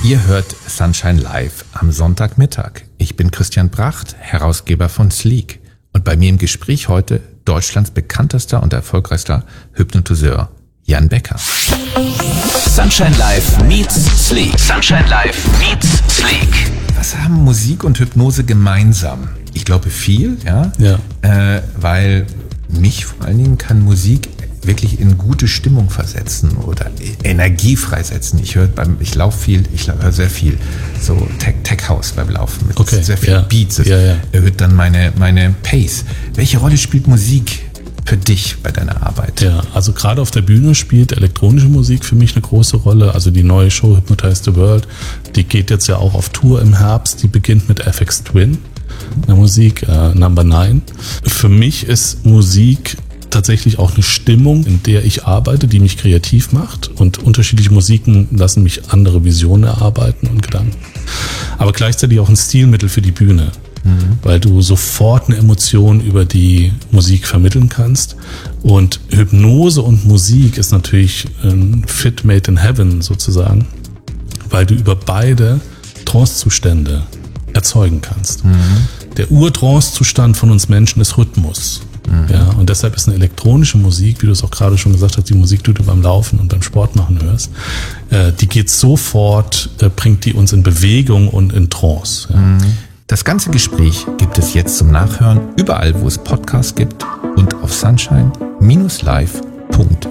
Ihr hört Sunshine Live am Sonntagmittag. Ich bin Christian Bracht, Herausgeber von Sleek. Und bei mir im Gespräch heute Deutschlands bekanntester und erfolgreichster Hypnotiseur, Jan Becker. Sunshine Live meets Sleek. Sunshine Live meets Sleek. Was haben Musik und Hypnose gemeinsam? Ich glaube viel, weil mich vor allen Dingen kann Musik wirklich in gute Stimmung versetzen oder Energie freisetzen. Ich höre sehr viel so Tech House beim Laufen mit sehr viel Beats. Das erhöht dann meine Pace. Welche Rolle spielt Musik für dich bei deiner Arbeit? Ja, also gerade auf der Bühne spielt elektronische Musik für mich eine große Rolle. Also die neue Show Hypnotize the World, die geht jetzt ja auch auf Tour im Herbst. Die beginnt mit FX Twin, der Musik Number 9. Für mich ist Musik tatsächlich auch eine Stimmung, in der ich arbeite, die mich kreativ macht, und unterschiedliche Musiken lassen mich andere Visionen erarbeiten und Gedanken. Aber gleichzeitig auch ein Stilmittel für die Bühne, weil du sofort eine Emotion über die Musik vermitteln kannst. Und Hypnose und Musik ist natürlich ein Fit made in heaven sozusagen, weil du über beide Trancezustände erzeugen kannst. Der Ur-Trance-Zustand von uns Menschen ist Rhythmus. Ja, und deshalb ist eine elektronische Musik, wie du es auch gerade schon gesagt hast, die Musik, die du beim Laufen und beim Sport machen hörst, die geht sofort, bringt die uns in Bewegung und in Trance. Ja. Das ganze Gespräch gibt es jetzt zum Nachhören überall, wo es Podcasts gibt und auf sunshine-live.de.